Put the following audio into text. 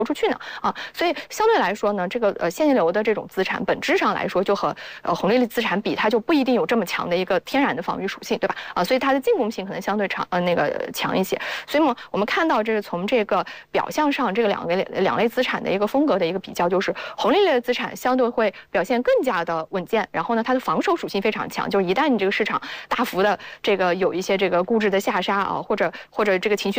出去呢啊，所以相对来说呢，这个现金流的这种资产，本质上来说就和红利类资产比，它就不一定有这么强的一个天然的防御属性，对吧？啊，所以它的进攻性可能相对强一些。所以我们看到这个从这个表象上，这个两类资产的一个风格的一个比较，就是红利类的资产相对会表现更加的稳健，然后呢，它的防守属性非常强，就是一旦你这个市场大幅的这个有一些这个估值的下杀啊，或者这个情绪